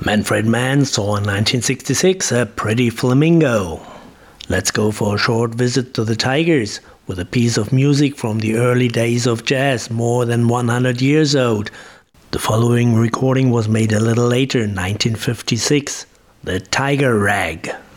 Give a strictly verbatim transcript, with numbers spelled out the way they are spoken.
Manfred Mann saw in nineteen sixty-six a pretty flamingo. Let's go for a short visit to the Tigers with a piece of music from the early days of jazz, more than one hundred years old. The following recording was made a little later, nineteen fifty-six. The Tiger Rag.